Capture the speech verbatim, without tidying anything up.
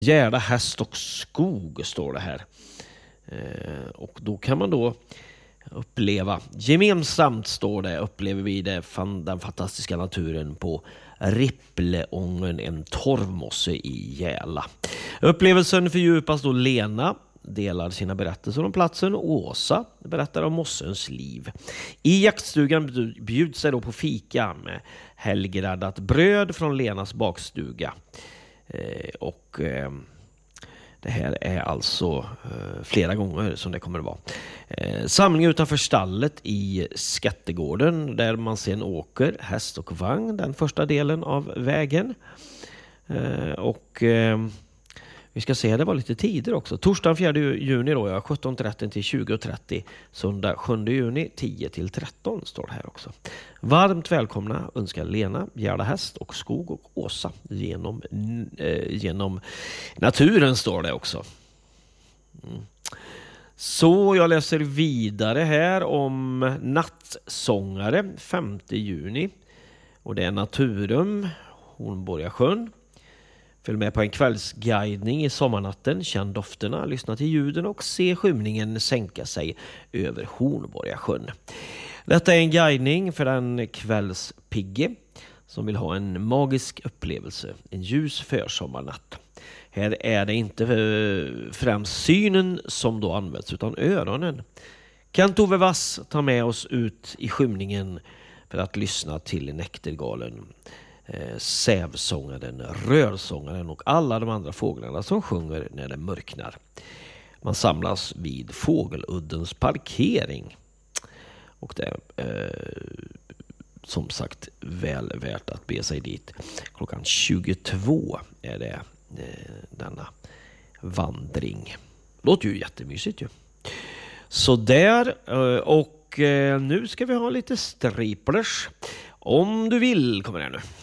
Gärda, häst och skog står det här. Eh, och då kan man då uppleva, gemensamt står det, upplever vi det, fan, den fantastiska naturen på Rippleången, en torvmosse i Gäla. Upplevelsen fördjupas då Lena delar sina berättelser om platsen och Åsa berättar om mossens liv. I jaktstugan bjuds sig då på fika med helgraddat bröd från Lenas bakstuga. Eh, och eh, det här är alltså eh, flera gånger som det kommer att vara. Eh, samling utanför stallet i Skattegården där man sen åker häst och vagn, den första delen av vägen. Eh, och eh, vi ska se, det var lite tider också. Torsdagen fjärde juni då, ja, sjutton trettio till tjugo trettio. Söndag sjunde juni tio till tretton står det här också. Varmt välkomna önskar Lena, Gärda häst och skog och Åsa genom, eh, genom naturen står det också. Mm. Så jag läser vidare här om nattsångare femte juni. Och det är Naturum, Hornborgasjön. Följ med på en kvällsguidning i sommarnatten, känn dofterna, lyssna till ljuden och se skymningen sänka sig över Hornborgasjön. Detta är en guidning för en kvällspigge som vill ha en magisk upplevelse, en ljus försommarnatt. Här är det inte främst synen som då används utan öronen. Kent Ove Vass tar med oss ut i skymningen för att lyssna till näktergalen, eh, sävsångaren, rörsångaren och alla de andra fåglarna som sjunger när det mörknar. Man samlas vid Fågeluddens parkering. Och det är eh, som sagt väl värt att be sig dit. Klockan tjugotvå är det eh, denna vandring. Låter ju jättemysigt ju. Så där, och nu ska vi ha lite striplers. Om du vill, kommer det nu.